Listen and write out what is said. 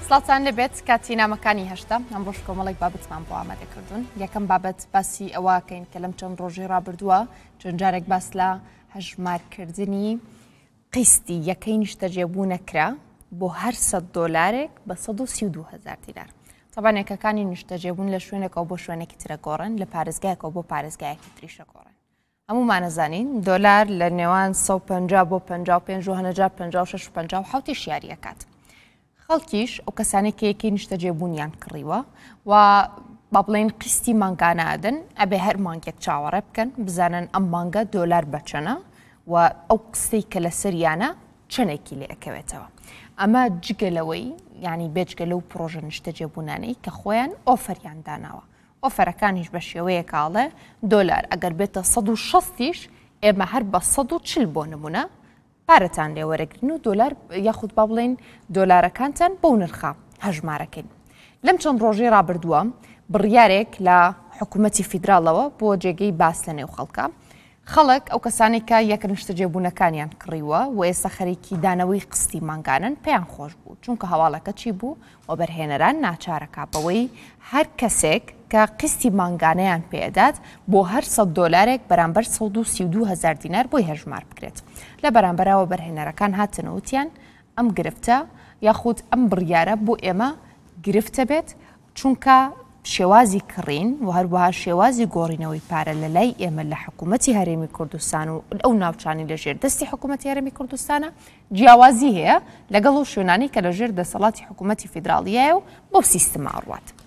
سڵاتان لەبێت کاتی نامەکانی هەشتا ئەم ڕۆژ کۆمەڵێک بابەتمان بۆ ئامادەکردوون. یەکەم بابەت باسی ئەوەکەین کە لەم چەند ڕۆژی ڕابردووە چەند جارێک باس لە هەژمارکردنی قیستی یەکەی نیشتەجێبوونەکرا بۆ هەر $100 بە 132,000 دینار. تەبان یەکەکانی نیشتەجێبوون لە شوێنێکەوە بۆ شوێنێکی ترە گۆڕن، لە پارێزگایەکەوە بۆ پارێزگایەکی تریشە گۆڕن. هەمومان نەزانین دۆلار لە نێوان 150 بۆ 55 و هەنەجار 56 و 57 شیاری ئەکات. خەڵکیش ئەو کەسانی کە یەکەی نیشتەجێبوونیان کڕیوە و با بڵێن قستی مانگانادن ئەبێ هەر مانگێک چاوەڕێ بکەن بزانن ئەم مانگە دۆلار بەچەنە و ئەو قستەی کە لە سەریانە چەندێکی لێ ئەکەوێتەوە. ئەمە جگەلەوەی ینی بێجگە لەو پرۆژە نیشتەجێبوونانەی کە خۆیان ئۆفەریان داناوە. ئۆفەرەکانیش بە شێوەیە کاڵێ دۆلار ئەگەر بێتە 160 ئێمە هەر بە 140 بۆ نمونە پارەتان لێ وەرەگرن و دۆلار یاخود با بڵێن دۆلارەکانتان بەو نرخە هەژمارەکەین. لەم چەند ڕۆژەی ڕابردووە بڕیارێک لە حکوومەتی فیدراڵەوە بۆ جێگەی باس لە نێو خەڵکە خەڵک ئەو کەسانی کە یەکە نیشتەجێبوونەکانیان کڕیوە و ئێستا خەریکی دانەوەی قستی مانگانن پێیان خۆش بوو چونکە هەواڵەکە چی بوو و بەرهێنەران ناچارەکە بەوەی هەر کەسێک کە قستی مانگانەیان پێدات بۆ هەر $100 بەرامبەر 132,000 دینار بۆی هەژمار بکرێت. لە بەرامبەرەوە بەرهێنەرەکان هاتنەوتیان ئەم گرفتە یاخود ئەم بڕیارە بۆ ئێمە گرفتە بێت چونکە شێوازی کڕین و هەروەها شێوازی گۆڕینەوەی پارە لە لای ئێمە لە حکوومەتی هەرێمی کوردستان و ئەو ناوچانی لەژێر دەستی حکوومەتی هەرێمی کوردستانە جیاوازی هەیە لەگەڵ و شوێنانی کە لەژێر دەسەڵاتی حکوومەتی فیدراڵیایە و بۆ سیستەمە ئەڕوات.